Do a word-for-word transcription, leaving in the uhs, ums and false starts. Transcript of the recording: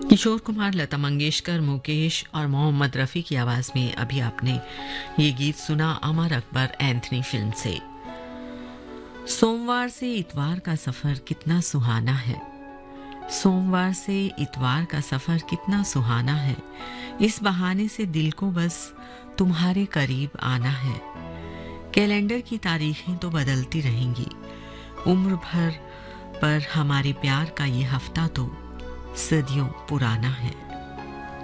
किशोर कुमार, लता मंगेशकर, मुकेश और मोहम्मद रफ़ी की आवाज़ में अभी आपने ये गीत सुना अमर अकबर एंथनी फिल्म से। सोमवार से इतवार का सफ़र कितना सुहाना है, सोमवार से इतवार का सफ़र कितना सुहाना है, इस बहाने से दिल को बस तुम्हारे करीब आना है। कैलेंडर की तारीखें तो बदलती रहेंगी, उम्र भर पर हमारे प्यार का ये हफ्ता तो सदियों पुराना है।